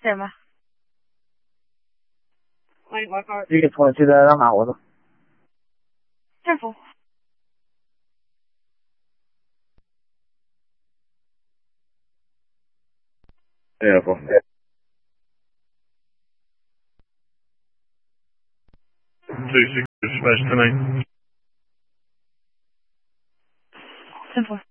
什么？ 这个错，记得让哪我走。 政府。 对不？这是também. Tempo.